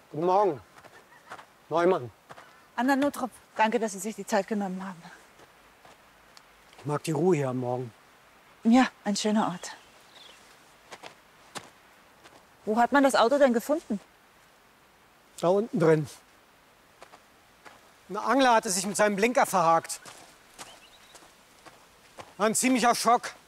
Guten Morgen. Neumann. Anna Notrup, danke, dass Sie sich die Zeit genommen haben. Ich mag die Ruhe hier am Morgen. Ja, ein schöner Ort. Wo hat man das Auto denn gefunden? Da unten drin. Ein Angler hatte sich mit seinem Blinker verhakt. War ein ziemlicher Schock.